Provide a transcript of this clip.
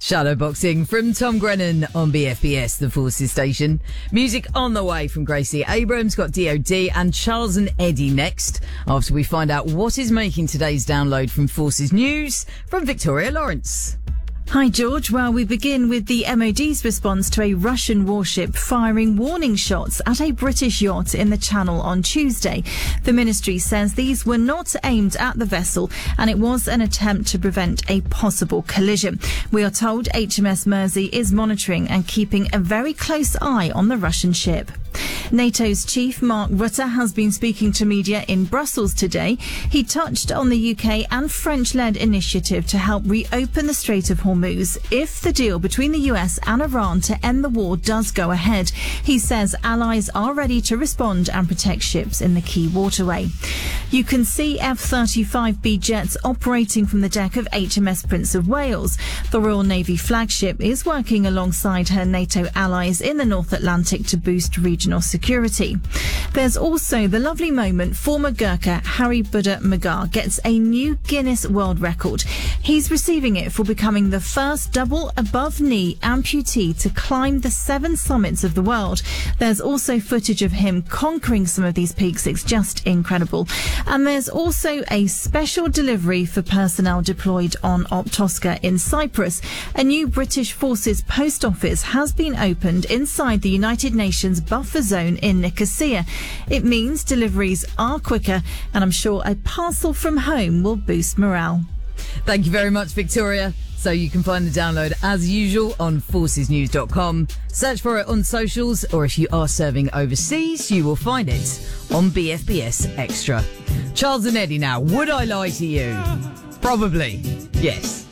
Shadowboxing from Tom Grennan on BFBS, the Forces station. Music on the way from Gracie Abrams, got DOD and Charles and Eddie next, after we find out what is making today's download from Forces News from Victoria Lawrence. Hi, George. Well, we begin with the MOD's response to a Russian warship firing warning shots at a British yacht in the Channel on Tuesday. The ministry says these were not aimed at the vessel and it was an attempt to prevent a possible collision. We are told HMS Mersey is monitoring and keeping a very close eye on the Russian ship. NATO's chief, Mark Rutte, has been speaking to media in Brussels today. He touched on the UK and French-led initiative to help reopen the Strait of Hormuz if the deal between the US and Iran to end the war does go ahead. He says allies are ready to respond and protect ships in the key waterway. You can see F-35B jets operating from the deck of HMS Prince of Wales. The Royal Navy flagship is working alongside her NATO allies in the North Atlantic to boost regional security. There's also the lovely moment former Gurkha Harry Buddha Magar gets a new Guinness World Record. He's receiving it for becoming the first double above knee amputee to climb the 7 summits of the world. There's also footage of him conquering some of these peaks. It's just incredible. And there's also a special delivery for personnel deployed on Optosca in Cyprus. A new British Forces post office has been opened inside the United Nations buffer zone in Nicosia. It means deliveries are quicker, and I'm sure a parcel from home will boost morale. Thank you very much, Victoria. So you can find the download as usual on forcesnews.com. Search for it on socials, or if you are serving overseas, you will find it on BFBS Extra. Charles and Eddie now. Would I lie to you? Probably. Yes.